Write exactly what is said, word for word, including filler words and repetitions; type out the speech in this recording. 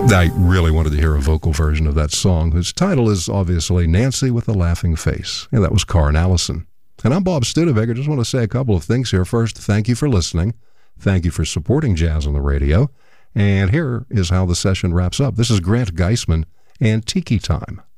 I really wanted to hear a vocal version of that song, whose title is obviously Nancy with a Laughing Face. And that was Carn Allison. And I'm Bob Studebaker. Just want to say a couple of things here. First, thank you for listening. Thank you for supporting Jazz on the Radio. And here is how the session wraps up. This is Grant Geisman and Tiki Time.